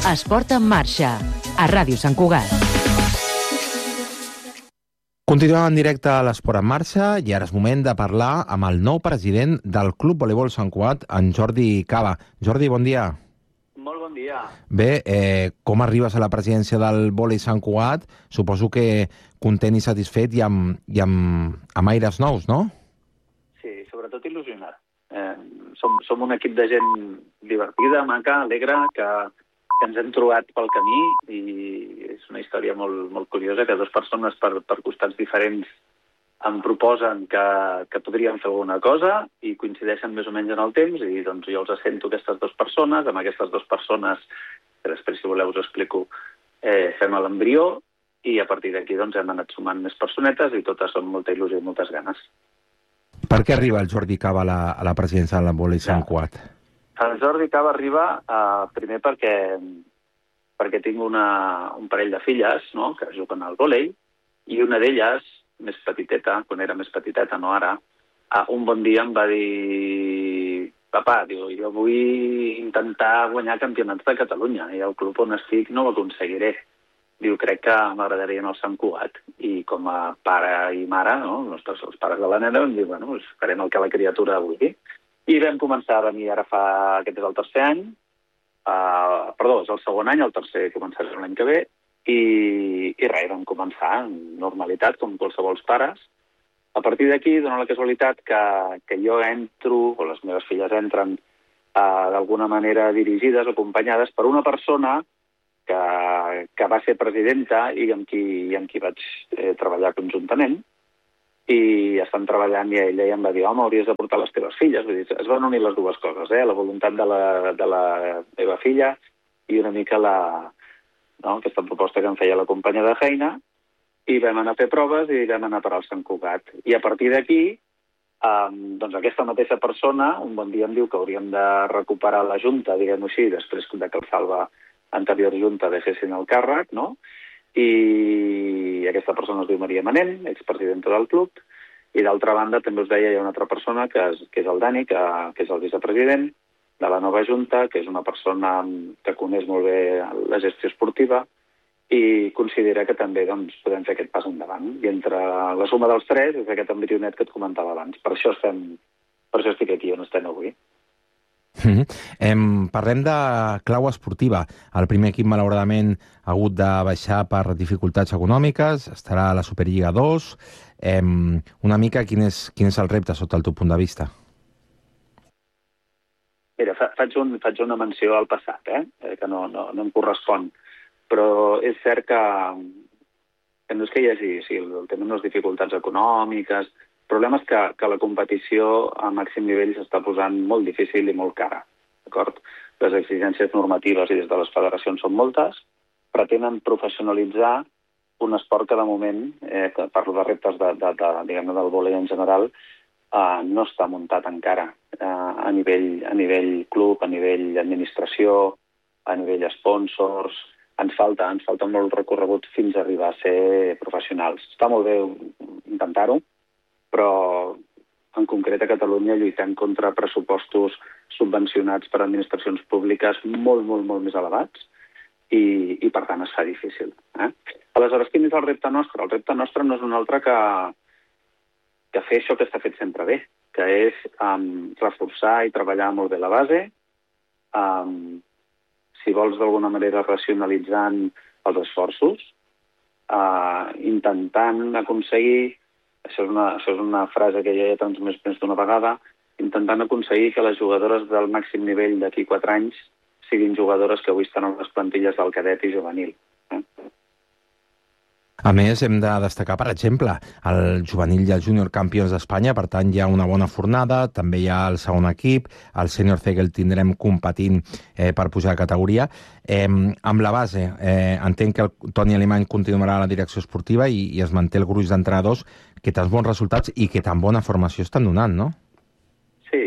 Esport en marxa, a Ràdio Sant Cugat. Continuem en directe a l'Esport en marxa i ara és moment de parlar amb el nou president del Club Voleibol Sant Cugat, en Jordi Cava. Jordi, bon dia. Molt bon dia. Bé, com arribes a la presidència del Vòlei Sant Cugat? Suposo que content i satisfet i amb aires nous, no? Sí, sobretot il·lusionat. Som un equip de gent divertida, maca, alegre, que ens hem trobat pel camí i és una història molt curiosa que dues persones per costats diferents em proposen que podríem fer alguna cosa i coincideixen més o menys en el temps i doncs jo els assento aquestes dues persones, amb aquestes dues persones, que després si voleu us explico, fem l'embrió i a partir d'aquí doncs hem anat sumant més personetes i totes són molta il·lusió i moltes ganes. Per què arriba el Jordi Cava a la presidència del Vòlei Sant Cugat? El Jordi Cava arriba primer perquè tinc un parell de filles, no?, que juguen al vòlei i una d'elles, més petiteta, quan era més petiteta, no ara, un bon dia em va dir: «Papà, jo vull intentar guanyar campionats de Catalunya i el club on estic no ho aconseguiré. Crec que m'agradaria anar al Sant Cugat». I com a pare i mare, no?, els pares de la nena, vam dir: «Bueno, farem el que la criatura vulgui». I vam començar a venir ara aquest és el tercer any, és el segon any, el tercer començarà l'any que ve, i res, vam començar en normalitat, com qualsevol pares. A partir d'aquí, dona la casualitat que jo entro, o les meves filles entren, d'alguna manera dirigides o acompanyades per una persona que va ser presidenta i amb qui vaig treballar conjuntament, i estan treballant i ella ja em va dir: «Home, hauries de portar les teves filles». Vull dir, es van unir les dues coses, la voluntat de la meva filla i una mica aquesta proposta que em feia la companya de feina, i vam anar a fer proves i vam anar a parar al Sant Cugat. I a partir d'aquí, doncs aquesta mateixa persona un bon dia em diu que hauríem de recuperar la junta, diguem-ho així, després que el Salva, anterior junta, deixessin el càrrec, no?, i aquesta persona es diu Maria Manent, expresidenta del club, i d'altra banda també us deia hi ha una altra persona que és el Dani, que és el vicepresident de la nova junta, que és una persona que coneix molt bé la gestió esportiva i considera que també podem fer aquest pas endavant. I entre la suma dels tres és aquest embrionet que et comentava abans. Per això estic aquí on estem avui. Parlem de clau esportiva. El primer equip, malauradament, ha hagut de baixar per dificultats econòmiques, estarà a la Superliga 2. Una mica, quin és el repte sota el teu punt de vista? Mira, faig una menció al passat, que no em correspon, però és cert que no és que hi hagi, el tema de les dificultats econòmiques. El problema és que la competició a màxim nivell s'està posant molt difícil i molt cara, d'acord? Les exigències normatives i des de les federacions són moltes, pretenen professionalitzar un esport que de moment, parlo de reptes del vòlei en general, no està muntat encara a nivell club, a nivell administració, a nivell sponsors. Ens falta molt recorregut fins a arribar a ser professionals. Està molt bé intentar-ho, però en concret a Catalunya lluitem contra pressupostos subvencionats per administracions públiques molt, molt, molt més elevats i per tant es fa difícil. Aleshores, quin és el repte nostre? El repte nostre no és un altre que fer això que està fet sempre bé, que és reforçar i treballar molt bé la base, si vols d'alguna manera racionalitzant els esforços, intentant aconseguir, això és una frase que ja he transmès més d'una vegada, intentant aconseguir que les jugadores del màxim nivell d'aquí 4 anys siguin jugadores que avui estan en les plantilles del cadet i juvenil. A més, hem de destacar, per exemple, el juvenil i el júnior campions d'Espanya, per tant hi ha una bona fornada, també hi ha el segon equip, el sènior C que el tindrem competint per pujar de categoria. Amb la base, entenc que el Toni Alemany continuarà a la direcció esportiva i es manté el gruix d'entrenadors que tants bons resultats i que tan bona formació estan donant, no? Sí,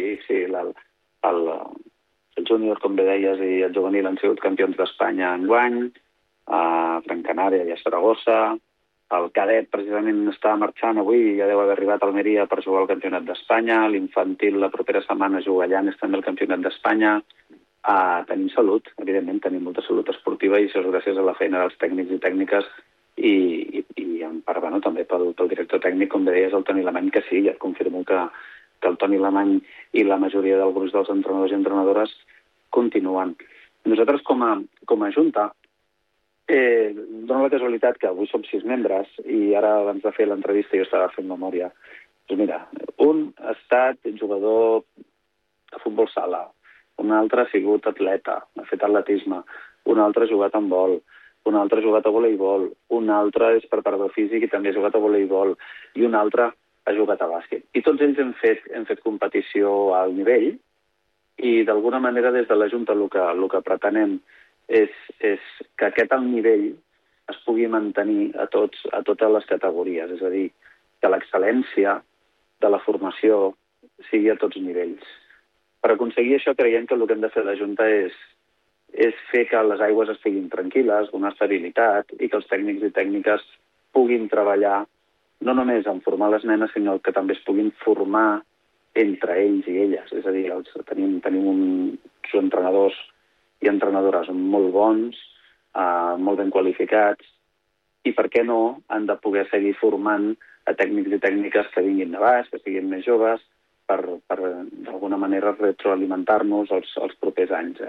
el júnior, com bé deies, i el juvenil han sigut campions d'Espanya enguany, a Gran Canària i a Saragossa. El cadet precisament està marxant avui, ja deu haver arribat a Almeria per jugar al Campionat d'Espanya. L'infantil la propera setmana juga a Llanes també al Campionat d'Espanya. Tenim salut, evidentment, tenim molta salut esportiva i això és gràcies a la feina dels tècnics i tècniques i en part, bueno, també pel director tècnic, com deies, el Toni Alemany, que sí, ja et confirmo que el Toni Alemany i la majoria del gruix dels entrenadors i entrenadores continuen. Nosaltres, com a Junta, dona la casualitat que avui som 6 membres i ara, abans de fer l'entrevista, jo estava fent memòria. Doncs mira, un ha estat jugador de futbol sala, un altre ha sigut atleta, ha fet atletisme, un altre ha jugat en vol, un altre ha jugat a voleibol, un altre és preparador físic i també ha jugat a voleibol, i un altre ha jugat a bàsquet. I tots ells hem fet competició al nivell i d'alguna manera des de la Junta el que pretenem és que aquest alt nivell es pugui mantenir a totes les categories, és a dir, que l'excel·lència de la formació sigui a tots nivells. Per aconseguir això creiem que el que hem de fer a la Junta és fer que les aigües estiguin tranquil·les, donar estabilitat i que els tècnics i tècniques puguin treballar no només en formar les nenes, sinó que també es puguin formar entre ells i elles. És a dir, tenim uns entrenadors i entrenadores molt bons, molt ben qualificats, i per què no han de poder seguir formant a tècnics i tècniques que vinguin de baix, que siguin més joves, per d'alguna manera retroalimentar-nos els propers anys.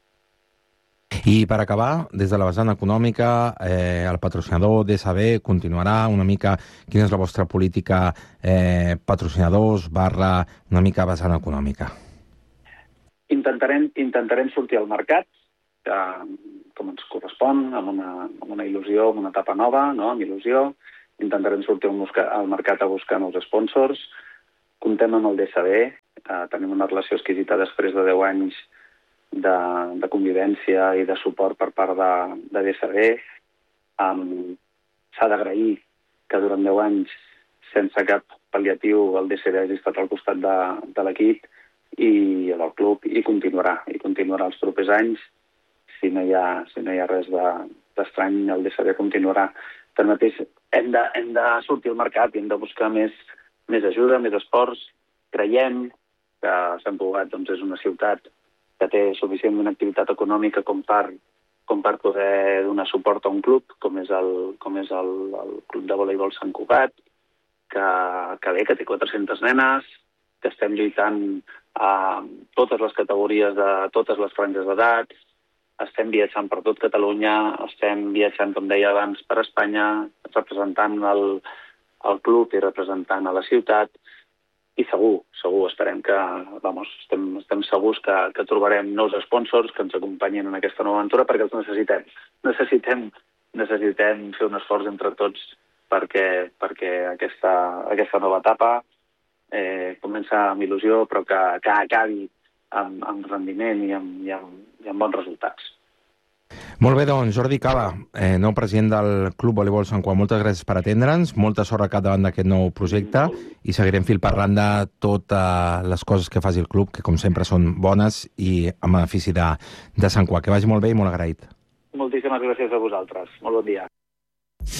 I per acabar, des de la vessant econòmica, el patrocinador DSB continuarà una mica... Quina és la vostra política patrocinadors / una mica vessant econòmica? Intentarem sortir al mercat, com ens correspon, amb una il·lusió, amb una etapa nova, no? Amb il·lusió. Intentarem sortir al mercat a buscar nous sponsors. Contem amb el DSB, tenim una relació exquisita després de 10 anys de convivència i de suport per part de DSB. S'ha d'agrair que durant 10 anys, sense cap pal·liatiu, el DSB hagi estat al costat de l'equip i del club, i continuarà els propers anys. Si no hi ha res d'estrany, el DSB continuarà. Tanmateix, hem de sortir al mercat i hem de buscar més ajuda, més esforç. Creiem que Sant Cugat és una ciutat que té suficient activitat econòmica com per poder donar suport a un club, com és el Club de Voleibol Sant Cugat, que té 400 nenes, que estem lluitant a totes les categories de totes les franges d'edats, estem viatjant per tot Catalunya, estem viatjant, com deia abans, per Espanya, representant el club i representant a la ciutat, i segur, estem segurs que trobarem nous sponsors que ens acompanyin en aquesta nova aventura, perquè els necessitem. Necessitem fer un esforç entre tots perquè aquesta nova etapa comença amb il·lusió, però que acabi amb rendiment i amb bons resultats. Molt bé, doncs, Jordi Caba, nou president del Club Voleibol Sant Cugat, moltes gràcies per atendre'ns, molta sort al capdavant d'aquest nou projecte i seguirem fil parlant de totes les coses que faci el club, que com sempre són bones i en benefici de Sant Cugat. Que vagi molt bé i molt agraït. Moltíssimes gràcies a vosaltres. Molt bon dia.